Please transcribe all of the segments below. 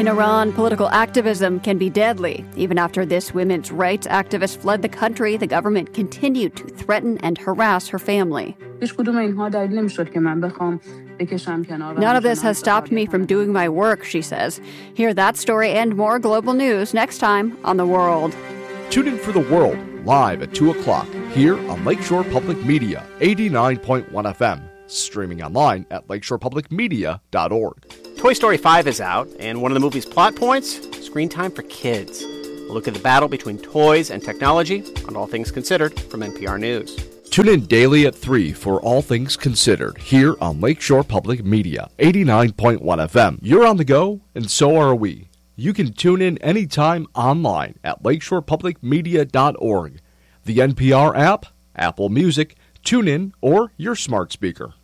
In Iran, political activism can be deadly. Even after this women's rights activist fled the country, the government continued to threaten and harass her family. None of this has stopped me from doing my work, she says. Hear that story and more global news next time on The World. Tune in for The World, live at 2 o'clock, here on Lakeshore Public Media, 89.1 FM. Streaming online at lakeshorepublicmedia.org. Toy Story 5 is out, and one of the movie's plot points, screen time for kids. A look at the battle between toys and technology on All Things Considered from NPR News. Tune in daily at 3 for All Things Considered, here on Lakeshore Public Media, 89.1 FM. You're on the go, and so are we. You can tune in anytime online at lakeshorepublicmedia.org, the NPR app, Apple Music, TuneIn, or your smart speaker.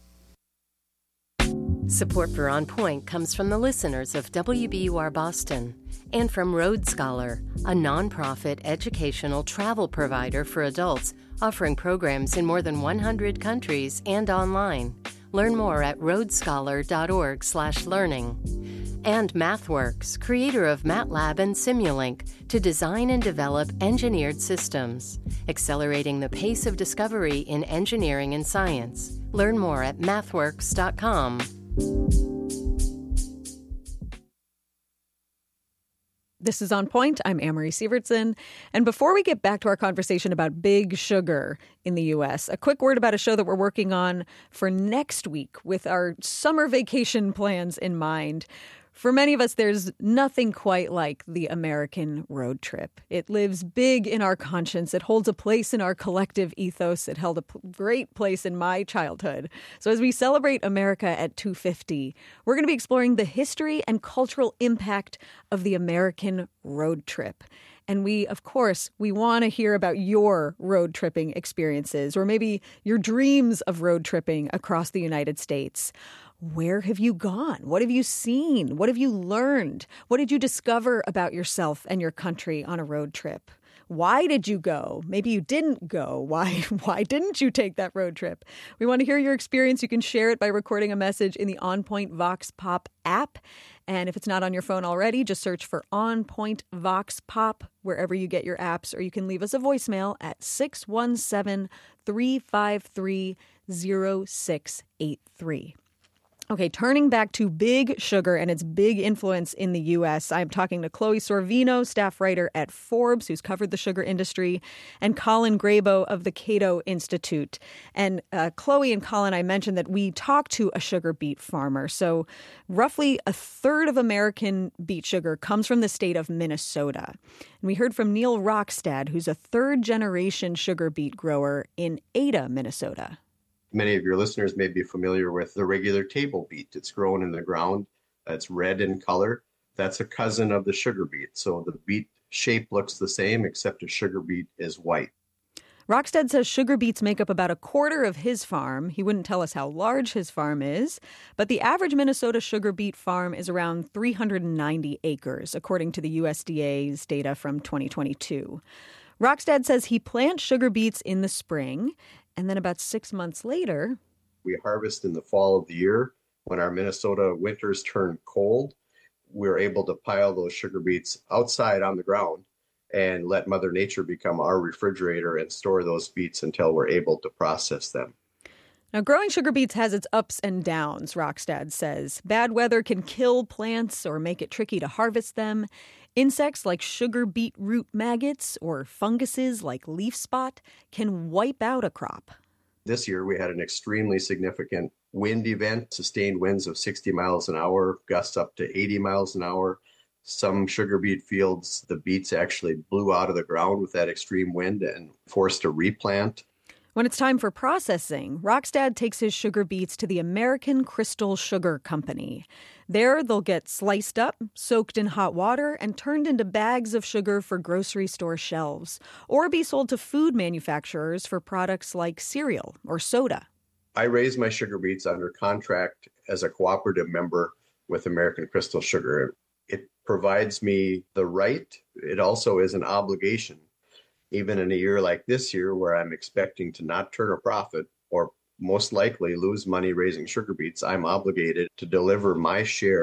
Support for On Point comes from the listeners of WBUR Boston and from Road Scholar, a nonprofit educational travel provider for adults offering programs in more than 100 countries and online. Learn more at roadscholar.org/learning. And MathWorks, creator of MATLAB and Simulink, to design and develop engineered systems, accelerating the pace of discovery in engineering and science. Learn more at mathworks.com. This is On Point. I'm Amory Sievertson. And before we get back to our conversation about big sugar in the U.S., a quick word about a show that we're working on for next week with our summer vacation plans in mind. For many of us, there's nothing quite like the American road trip. It lives big in our conscience. It holds a place in our collective ethos. It held a great place in my childhood. So as we celebrate America at 250, we're going to be exploring the history and cultural impact of the American road trip. And we want to hear about your road tripping experiences, or maybe your dreams of road tripping across the United States. Where have you gone? What have you seen? What have you learned? What did you discover about yourself and your country on a road trip? Why did you go? Maybe you didn't go. Why didn't you take that road trip? We want to hear your experience. You can share it by recording a message in the On Point Vox Pop app. And if it's not on your phone already, just search for On Point Vox Pop wherever you get your apps, or you can leave us a voicemail at 617-353-0683. Okay, turning back to big sugar and its big influence in the U.S., I'm talking to Chloe Sorvino, staff writer at Forbes, who's covered the sugar industry, and Colin Grabo of the Cato Institute. And Chloe and Colin, I mentioned that we talked to a sugar beet farmer. So roughly a third of American beet sugar comes from the state of Minnesota. And we heard from Neil Rockstad, who's a third-generation sugar beet grower in Ada, Minnesota. Many of your listeners may be familiar with the regular table beet. It's grown in the ground. It's red in color. That's a cousin of the sugar beet. So the beet shape looks the same, except a sugar beet is white. Rockstead says sugar beets make up about a quarter of his farm. He wouldn't tell us how large his farm is, but the average Minnesota sugar beet farm is around 390 acres, according to the USDA's data from 2022. Rockstead says he plants sugar beets in the spring, and then about 6 months later, we harvest in the fall of the year. When our Minnesota winters turn cold, we're able to pile those sugar beets outside on the ground and let Mother Nature become our refrigerator and store those beets until we're able to process them. Now, growing sugar beets has its ups and downs, Rockstad says. Bad weather can kill plants or make it tricky to harvest them. Insects like sugar beet root maggots or funguses like leaf spot can wipe out a crop. This year, we had an extremely significant wind event, sustained winds of 60 miles an hour, gusts up to 80 miles an hour. Some sugar beet fields, the beets actually blew out of the ground with that extreme wind and forced to replant. When it's time for processing, Rockstad takes his sugar beets to the American Crystal Sugar Company. There, they'll get sliced up, soaked in hot water, and turned into bags of sugar for grocery store shelves, or be sold to food manufacturers for products like cereal or soda. I raise my sugar beets under contract as a cooperative member with American Crystal Sugar. It provides me the right. It also is an obligation. Even in a year like this year, where I'm expecting to not turn a profit or most likely lose money raising sugar beets, I'm obligated to deliver my share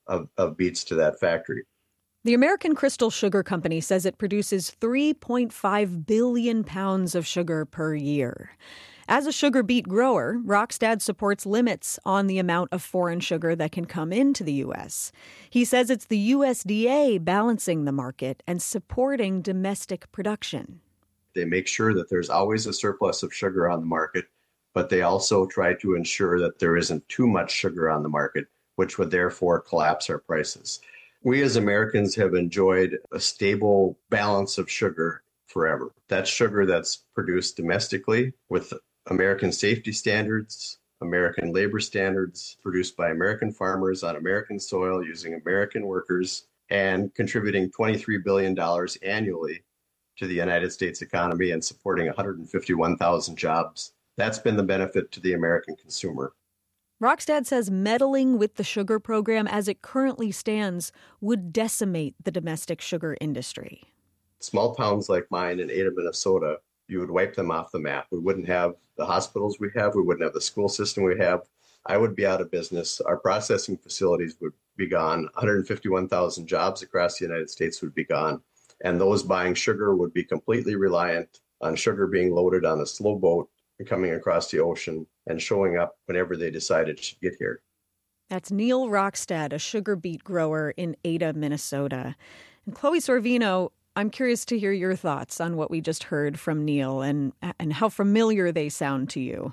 of beets to that factory. The American Crystal Sugar Company says it produces 3.5 billion pounds of sugar per year. As a sugar beet grower, Rokstad supports limits on the amount of foreign sugar that can come into the U.S. He says it's the USDA balancing the market and supporting domestic production. They make sure that there's always a surplus of sugar on the market, but they also try to ensure that there isn't too much sugar on the market, which would therefore collapse our prices. We as Americans have enjoyed a stable balance of sugar forever. That's sugar that's produced domestically with American safety standards, American labor standards, produced by American farmers on American soil using American workers, and contributing $23 billion annually to the United States economy and supporting 151,000 jobs. That's been the benefit to the American consumer. Rokstad says meddling with the sugar program as it currently stands would decimate the domestic sugar industry. Small towns like mine in Ada, Minnesota, you would wipe them off the map. We wouldn't have the hospitals we have. We wouldn't have the school system we have. I would be out of business. Our processing facilities would be gone. 151,000 jobs across the United States would be gone. And those buying sugar would be completely reliant on sugar being loaded on a slow boat and coming across the ocean and showing up whenever they decided it should get here. That's Neil Rokstad, a sugar beet grower in Ada, Minnesota. And Chloe Sorvino, I'm curious to hear your thoughts on what we just heard from Neil and how familiar they sound to you.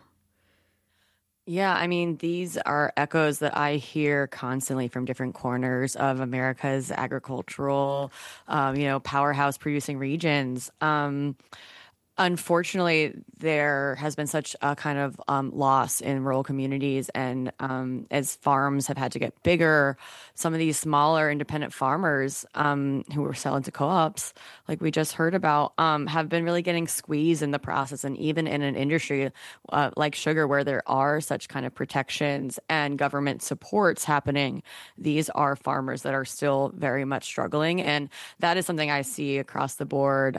Yeah, I mean, these are echoes that I hear constantly from different corners of America's agricultural, powerhouse producing regions. Unfortunately, there has been such a kind of loss in rural communities. And as farms have had to get bigger, some of these smaller independent farmers who were selling to co-ops, like we just heard about, have been really getting squeezed in the process. And even in an industry like sugar, where there are such kind of protections and government supports happening, these are farmers that are still very much struggling. And that is something I see across the board.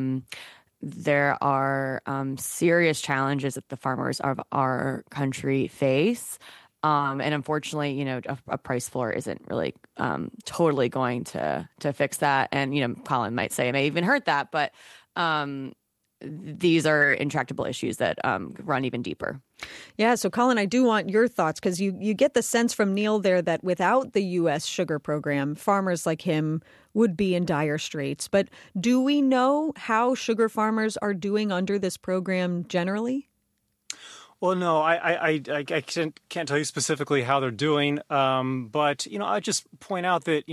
There are serious challenges that the farmers of our country face. And unfortunately, a price floor isn't really totally going to fix that. And, Colin might say it may even hurt that. But these are intractable issues that run even deeper. Yeah. So, Colin, I do want your thoughts, because you get the sense from Neil there that without the U.S. sugar program, farmers like him would be in dire straits. But do we know how sugar farmers are doing under this program generally? Well, no, I can't tell you specifically how they're doing. But, I just point out that,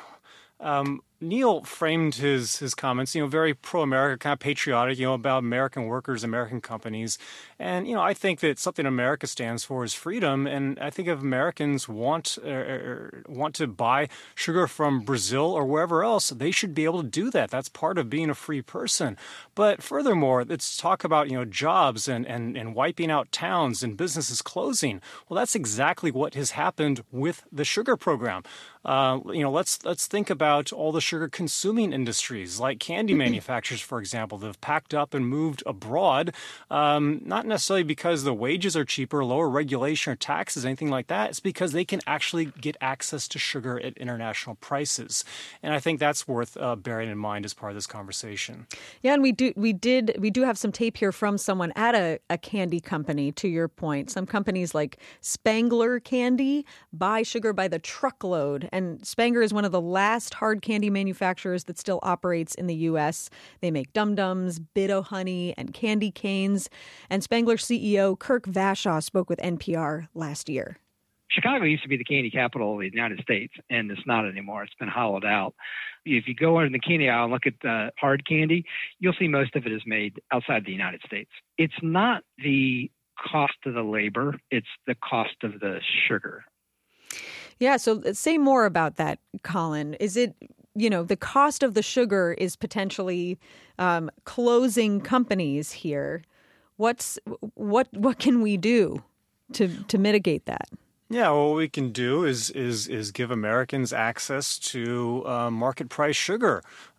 Neil framed his comments, very pro-America, kind of patriotic, about American workers, American companies. And, I think that something America stands for is freedom. And I think if Americans want to buy sugar from Brazil or wherever else, they should be able to do that. That's part of being a free person. But furthermore, let's talk about, jobs and wiping out towns and businesses closing. Well, that's exactly what has happened with the sugar program. Let's think about all the sugar consuming industries like candy manufacturers, for example, that have packed up and moved abroad, not necessarily because the wages are cheaper, lower regulation or taxes, anything like that. It's because they can actually get access to sugar at international prices. And I think that's worth bearing in mind as part of this conversation. Yeah, and we do have some tape here from someone at a candy company, to your point. Some companies like Spangler Candy buy sugar by the truckload. And Spangler is one of the last hard candy manufacturers that still operates in the U.S. They make Dum Dums, Bit-O-Honey, and candy canes. And Spangler CEO Kirk Vashaw spoke with NPR last year. Chicago used to be the candy capital of the United States, and it's not anymore. It's been hollowed out. If you go in the candy aisle and look at hard candy, you'll see most of it is made outside the United States. It's not the cost of the labor, it's the cost of the sugar. Yeah, so say more about that, Colin. Is it, the cost of the sugar is potentially closing companies here. What can we do to mitigate that? Yeah, well, what we can do is give Americans access to market price sugar.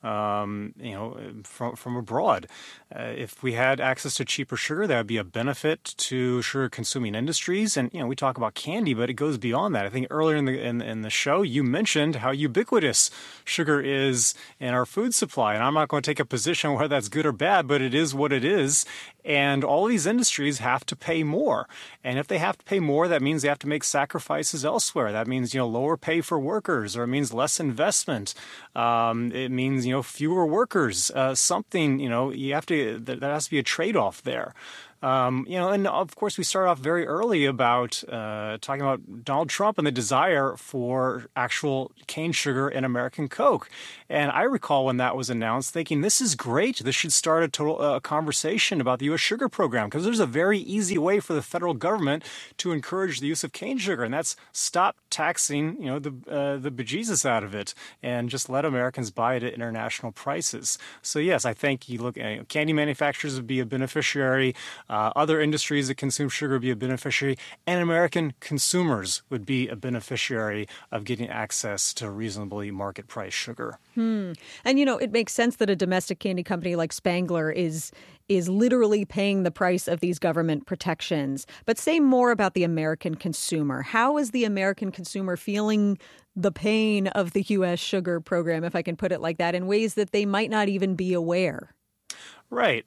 from abroad. If we had access to cheaper sugar, that would be a benefit to sugar-consuming industries. And we talk about candy, but it goes beyond that. I think earlier in the show, you mentioned how ubiquitous sugar is in our food supply, and I'm not going to take a position on whether that's good or bad, but it is what it is. And all these industries have to pay more. And if they have to pay more, that means they have to make sacrifices elsewhere. That means, lower pay for workers, or it means less investment. It means, fewer workers. You have to, there has to be a trade-off there. And of course, we start off very early about talking about Donald Trump and the desire for actual cane sugar in American Coke. And I recall when that was announced thinking, this is great. This should start a conversation about the U.S. sugar program, because there's a very easy way for the federal government to encourage the use of cane sugar, and that's stop taxing, the bejesus out of it and just let Americans buy it at international prices. So yes, I think you look at candy manufacturers would be a beneficiary. Other industries that consume sugar would be a beneficiary, and American consumers would be a beneficiary of getting access to reasonably market-priced sugar. And, it makes sense that a domestic candy company like Spangler is literally paying the price of these government protections. But say more about the American consumer. How is the American consumer feeling the pain of the U.S. sugar program, if I can put it like that, in ways that they might not even be aware? Right.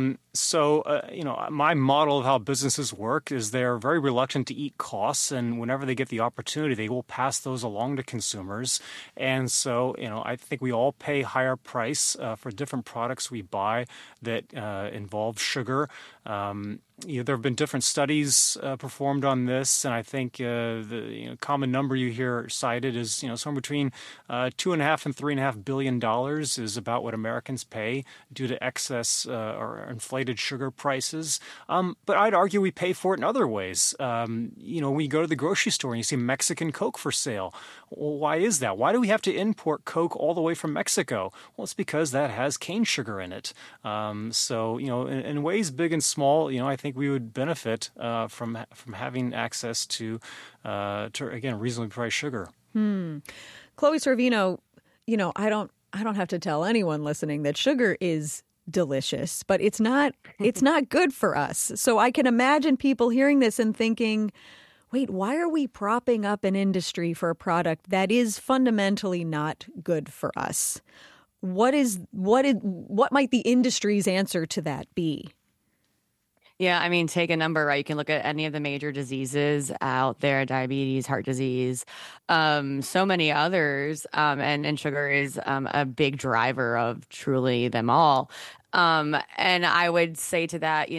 My model of how businesses work is they're very reluctant to eat costs, and whenever they get the opportunity, they will pass those along to consumers. And so, I think we all pay higher price for different products we buy that involve sugar. There have been different studies performed on this, and I think the common number you hear cited is somewhere between $2.5 and $3.5 billion is about what Americans pay due to excess or inflated sugar prices. But I'd argue we pay for it in other ways. When you go to the grocery store and you see Mexican Coke for sale, well, why is that? Why do we have to import Coke all the way from Mexico? Well, it's because that has cane sugar in it. In ways big and small, I think we would benefit from having access to again, reasonably priced sugar. Chloe Sorvino, I don't have to tell anyone listening that sugar is delicious, but it's not good for us. So I can imagine people hearing this and thinking, wait, why are we propping up an industry for a product that is fundamentally not good for us? What might the industry's answer to that be? Yeah, I mean, take a number, right? You can look at any of the major diseases out there, diabetes, heart disease, so many others. And sugar is a big driver of truly them all. And I would say to that,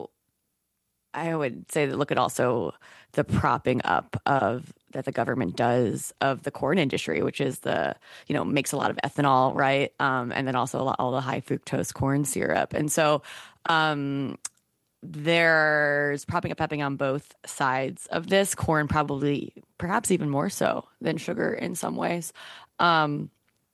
look at also the propping up that the government does of the corn industry, which is makes a lot of ethanol, right? And then also all the high fructose corn syrup. And so, there's propping up on both sides of this. Corn perhaps even more so than sugar in some ways. Yeah.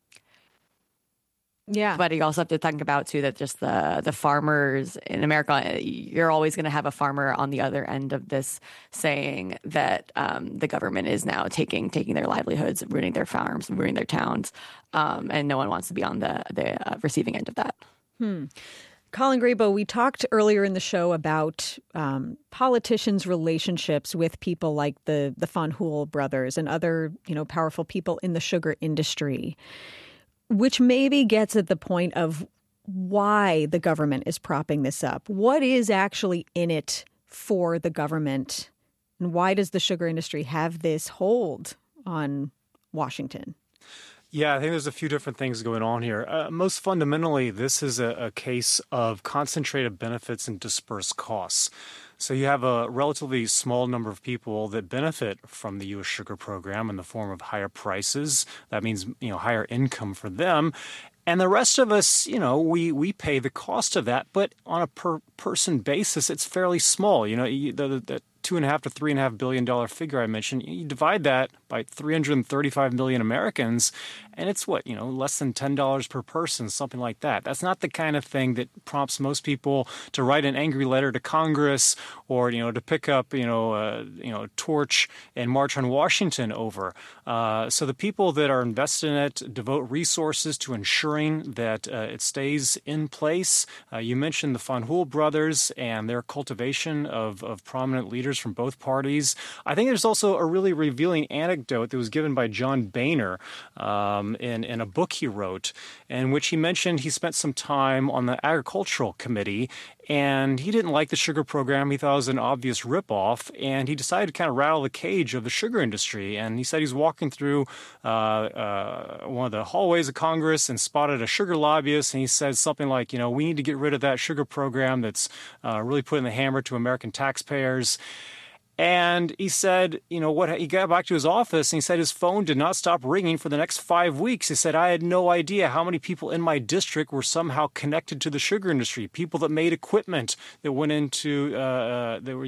But you also have to think about, too, that just the farmers in America, you're always going to have a farmer on the other end of this saying that the government is now taking their livelihoods, ruining their farms, ruining their towns, and no one wants to be on the receiving end of that. Colin Grabow, we talked earlier in the show about politicians' relationships with people like the Fanjul brothers and other, powerful people in the sugar industry, which maybe gets at the point of why the government is propping this up. What is actually in it for the government, and why does the sugar industry have this hold on Washington? Yeah, I think there's a few different things going on here. Most fundamentally, this is a case of concentrated benefits and dispersed costs. So you have a relatively small number of people that benefit from the U.S. sugar program in the form of higher prices. That means, higher income for them. And the rest of us, we pay the cost of that. But on a per person basis, it's fairly small. The $2.5 to $3.5 billion figure I mentioned, you divide that by 335 million Americans. And it's less than $10 per person, something like that. That's not the kind of thing that prompts most people to write an angry letter to Congress or, to pick up, a torch and march on Washington over. So the people that are invested in it devote resources to ensuring that it stays in place. You mentioned the Fanjul brothers and their cultivation of prominent leaders from both parties. I think there's also a really revealing anecdote that was given by John Boehner in a book he wrote, in which he mentioned he spent some time on the Agricultural Committee, and he didn't like the sugar program. He thought it was an obvious ripoff, and he decided to kind of rattle the cage of the sugar industry. And he said he was walking through one of the hallways of Congress and spotted a sugar lobbyist, and he said something like, we need to get rid of that sugar program that's really putting the hammer to American taxpayers. And he said, he got back to his office and he said his phone did not stop ringing for the next 5 weeks. He said, I had no idea how many people in my district were somehow connected to the sugar industry, people that made equipment that went into, that were